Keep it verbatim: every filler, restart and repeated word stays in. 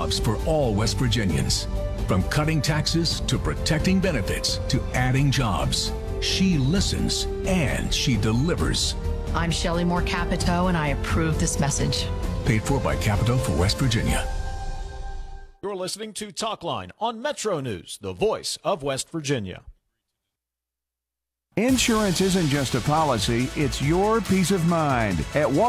jobs for all West Virginians. From cutting taxes to protecting benefits to adding jobs, she listens and she delivers. I'm Shelley Moore Capito, and I approve this message. Paid for by Capito for West Virginia. You're listening to Talkline on Metro News, the voice of West Virginia. Insurance isn't just a policy, it's your peace of mind. At